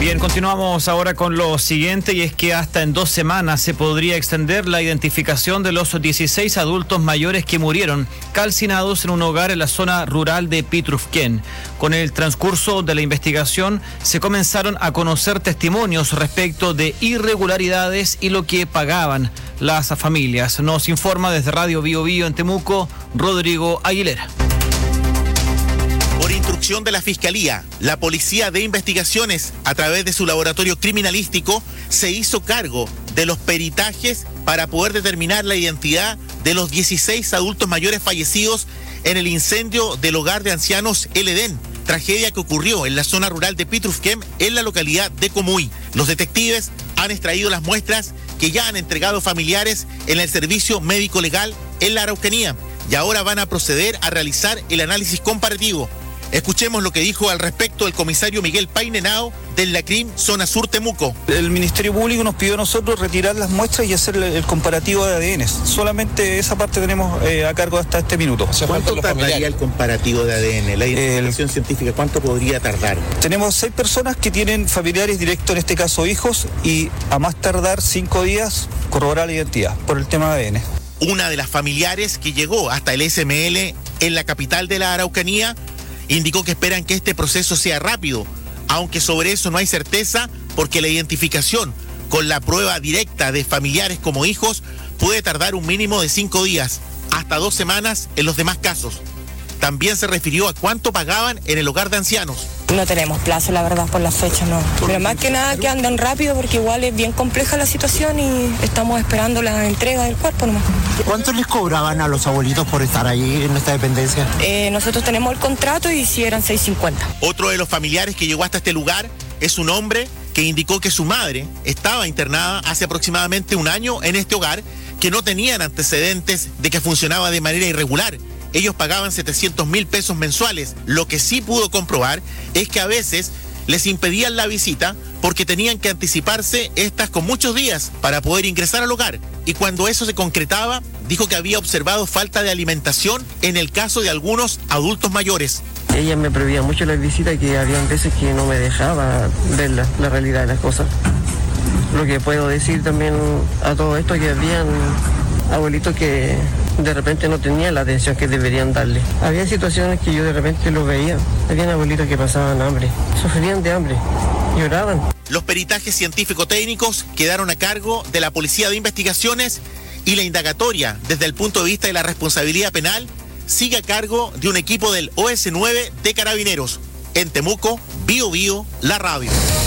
Bien, continuamos ahora con lo siguiente, y es que hasta en 2 semanas se podría extender la identificación de los 16 adultos mayores que murieron calcinados en un hogar en la zona rural de Pitrufquén. Con el transcurso de la investigación se comenzaron a conocer testimonios respecto de irregularidades y lo que pagaban las familias. Nos informa desde Radio Bío Bío en Temuco, Rodrigo Aguilera. Por instrucción de la Fiscalía, la Policía de Investigaciones, a través de su laboratorio criminalístico, se hizo cargo de los peritajes para poder determinar la identidad de los 16 adultos mayores fallecidos en el incendio del hogar de ancianos El Edén, tragedia que ocurrió en la zona rural de Pitrufquén, en la localidad de Comuy. Los detectives han extraído las muestras que ya han entregado familiares en el servicio médico legal en la Araucanía, y ahora van a proceder a realizar el análisis comparativo. Escuchemos lo que dijo al respecto el comisario Miguel Painenao del LACRIM Zona Sur Temuco. El Ministerio Público nos pidió a nosotros retirar las muestras y hacer el comparativo de ADN. Solamente esa parte tenemos a cargo hasta este minuto. ¿Cuánto tardaría el comparativo de ADN? La identificación científica, ¿cuánto podría tardar? Tenemos 6 personas que tienen familiares directos, en este caso hijos, y a más tardar 5 días corroborar la identidad por el tema de ADN. Una de las familiares que llegó hasta el SML en la capital de la Araucanía indicó que esperan que este proceso sea rápido, aunque sobre eso no hay certeza, porque la identificación con la prueba directa de familiares como hijos puede tardar un mínimo de 5 días, hasta 2 semanas en los demás casos. También se refirió a cuánto pagaban en el hogar de ancianos. No tenemos plazo, la verdad, por la fecha, no. Pero más que nada que anden rápido, porque igual es bien compleja la situación y estamos esperando la entrega del cuerpo nomás. ¿Cuánto les cobraban a los abuelitos por estar ahí en esta dependencia? Nosotros tenemos el contrato y si eran 6.50. Otro de los familiares que llegó hasta este lugar es un hombre que indicó que su madre estaba internada hace aproximadamente 1 año en este hogar, que no tenían antecedentes de que funcionaba de manera irregular. Ellos pagaban 700.000 pesos mensuales. Lo que sí pudo comprobar es que a veces les impedían la visita porque tenían que anticiparse estas con muchos días para poder ingresar al hogar. Y cuando eso se concretaba, dijo que había observado falta de alimentación en el caso de algunos adultos mayores. Ella me prohibía mucho las visitas, que habían veces que no me dejaba ver la realidad de las cosas. Lo que puedo decir también a todo esto, que habían abuelitos que de repente no tenían la atención que deberían darle. Había situaciones que yo de repente lo veía. Habían abuelitos que pasaban hambre, sufrían de hambre, lloraban. Los peritajes científico-técnicos quedaron a cargo de la Policía de Investigaciones, y la indagatoria, desde el punto de vista de la responsabilidad penal, sigue a cargo de un equipo del OS9 de Carabineros. En Temuco, Bío Bío, la radio.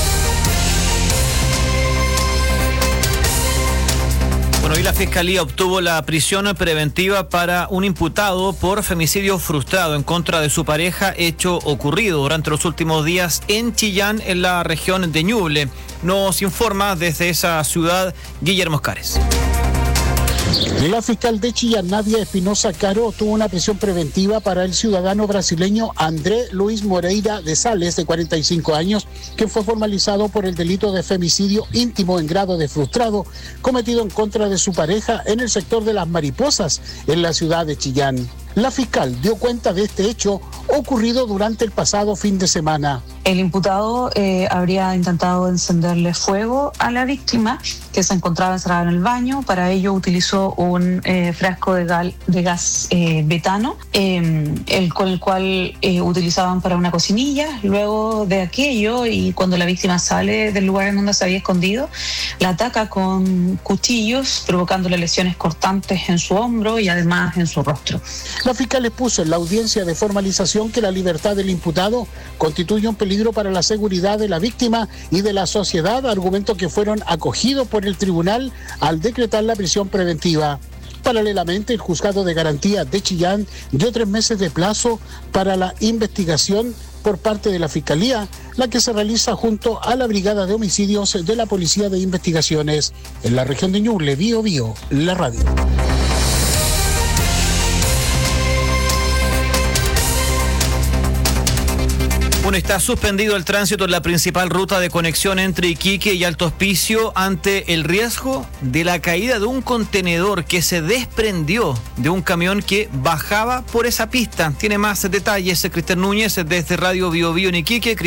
Bueno, y la Fiscalía obtuvo la prisión preventiva para un imputado por femicidio frustrado en contra de su pareja, hecho ocurrido durante los últimos días en Chillán, en la región de Ñuble. Nos informa desde esa ciudad Guillermo Oscares. La fiscal de Chillán, Nadia Espinosa Caro, tuvo una prisión preventiva para el ciudadano brasileño André Luis Moreira de Sales, de 45 años, que fue formalizado por el delito de femicidio íntimo en grado de frustrado cometido en contra de su pareja en el sector de Las Mariposas, en la ciudad de Chillán. La fiscal dio cuenta de este hecho ocurrido durante el pasado fin de semana. El imputado habría intentado encenderle fuego a la víctima, que se encontraba encerrada en el baño. Para ello utilizó un frasco de gas betano, con el cual utilizaban para una cocinilla. Luego de aquello, y cuando la víctima sale del lugar en donde se había escondido, la ataca con cuchillos, provocándole lesiones cortantes en su hombro y además en su rostro. La fiscal expuso en la audiencia de formalización que la libertad del imputado constituye un peligro para la seguridad de la víctima y de la sociedad, argumentos que fueron acogidos por el tribunal al decretar la prisión preventiva. Paralelamente, el juzgado de garantía de Chillán dio 3 meses de plazo para la investigación por parte de la Fiscalía, la que se realiza junto a la Brigada de Homicidios de la Policía de Investigaciones. En la región de Ñuble, Bío Bío, la radio. Bueno, está suspendido el tránsito en la principal ruta de conexión entre Iquique y Alto Hospicio ante el riesgo de la caída de un contenedor que se desprendió de un camión que bajaba por esa pista. Tiene más detalles Cristian Núñez desde Radio Bío Bío en Iquique.